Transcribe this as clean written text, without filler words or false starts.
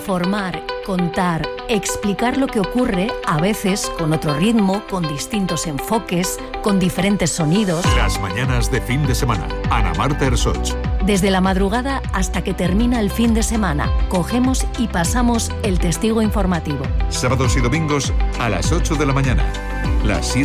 Informar, contar, explicar lo que ocurre, a veces con otro ritmo, con distintos enfoques, con diferentes sonidos. Las mañanas de fin de semana. Ana Marta Ersoch. Desde la madrugada hasta que termina el fin de semana, cogemos y pasamos el testigo informativo. Sábados y domingos a las 8 de la mañana. Las 7